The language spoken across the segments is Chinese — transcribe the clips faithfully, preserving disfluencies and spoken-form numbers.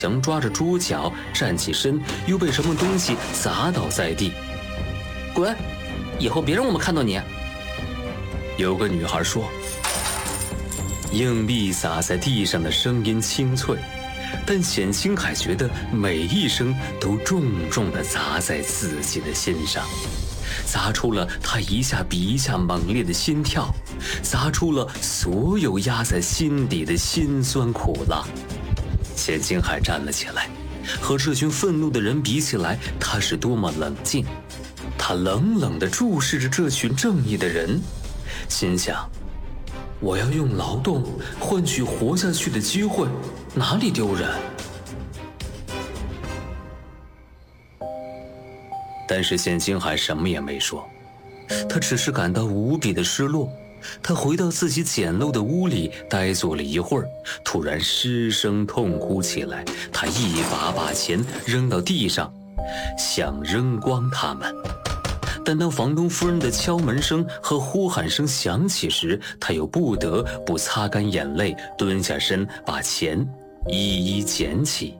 强抓着桌角站起身，又被什么东西砸倒在地。滚！以后别让我们看到你。有个女孩说。硬币洒在地上的声音清脆，但冼星海觉得每一声都重重地砸在自己的心上，砸出了他一下比一下猛烈的心跳，砸出了所有压在心底的辛酸苦辣。冼星海站了起来，和这群愤怒的人比起来，他是多么冷静。他冷冷地注视着这群正义的人，心想，我要用劳动换取活下去的机会，哪里丢人？但是冼星海什么也没说，他只是感到无比的失落。他回到自己简陋的屋里，呆坐了一会儿，突然失声痛哭起来。他一把把钱扔到地上，想扔光它们。但当房东夫人的敲门声和呼喊声响起时，他又不得不擦干眼泪，蹲下身把钱一一捡起。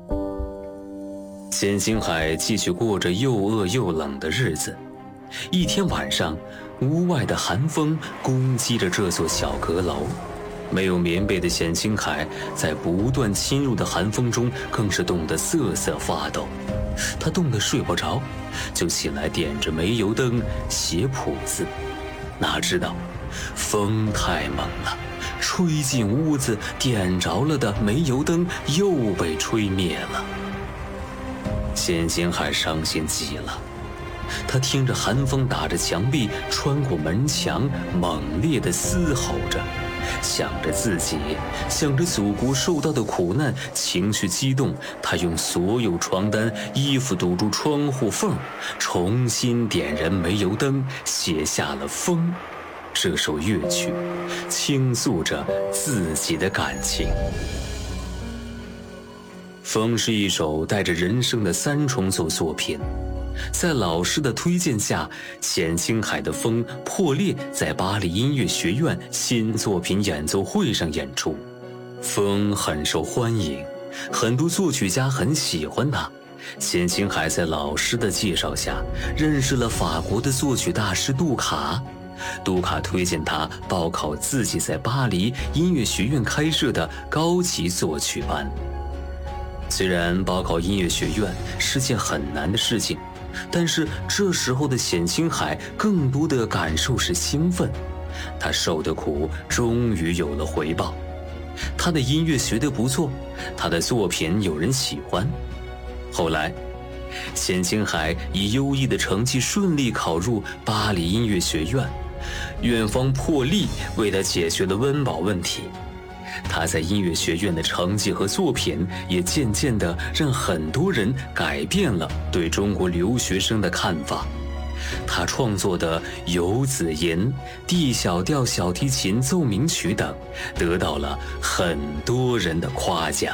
冼星海继续过着又饿又冷的日子。一天晚上，屋外的寒风攻击着这座小阁楼，没有棉被的冼星海在不断侵入的寒风中更是冻得瑟瑟发抖。他冻得睡不着，就起来点着煤油灯写谱子。哪知道风太猛了，吹进屋子，点着了的煤油灯又被吹灭了。冼星海伤心极了，他听着寒风打着墙壁，穿过门墙，猛烈地嘶吼着，想着自己，想着祖国受到的苦难，情绪激动，他用所有床单、衣服堵住窗户缝，重新点燃煤油灯，写下了《风》这首乐曲，倾诉着自己的感情。《风》是一首带着人生的三重奏作品。在老师的推荐下，冼星海的《风》破裂在巴黎音乐学院新作品演奏会上演出。《风》很受欢迎，很多作曲家很喜欢它。冼星海在老师的介绍下，认识了法国的作曲大师杜卡。杜卡推荐他报考自己在巴黎音乐学院开设的高级作曲班。虽然报考音乐学院是件很难的事情，但是这时候的冼星海更多的感受是兴奋，他受的苦终于有了回报。他的音乐学得不错，他的作品有人喜欢。后来，冼星海以优异的成绩顺利考入巴黎音乐学院，院方破例为他解决了温饱问题。他在音乐学院的成绩和作品也渐渐地让很多人改变了对中国留学生的看法。他创作的《游子吟》《D 小调小提琴奏鸣曲》等，得到了很多人的夸奖。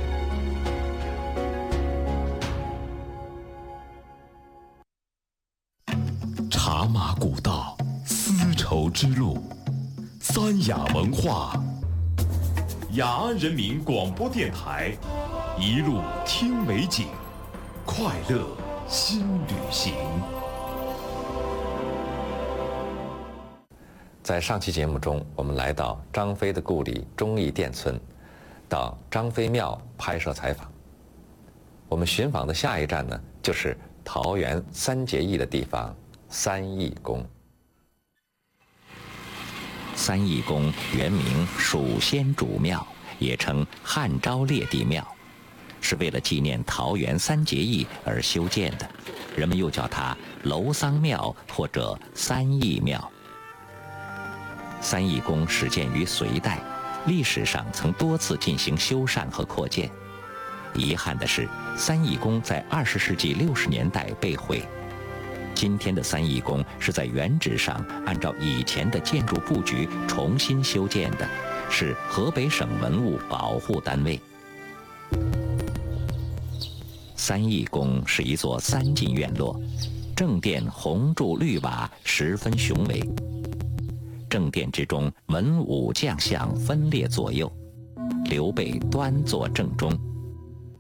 茶马古道，丝绸之路，三雅文化。雅安人民广播电台，一路听美景，快乐新旅行。 在上期节目中，我们来到张飞的故里忠义店村，到张飞庙拍摄采访。我们寻访的下一站呢，就是桃园三结义的地方三义宫。 三义宫原名蜀先主庙，也称汉昭烈帝庙，是为了纪念桃园三结义而修建的，人们又叫它楼桑庙或者三义庙。三义宫始建于隋代，历史上曾多次进行修缮和扩建。遗憾的是，三义宫在二十世纪六十年代被毁。今天的三义宫是在原址上按照以前的建筑布局重新修建的，是河北省文物保护单位。三义宫是一座三进院落，正殿红柱绿瓦，十分雄伟。正殿之中，文武将相分列左右，刘备端坐正中。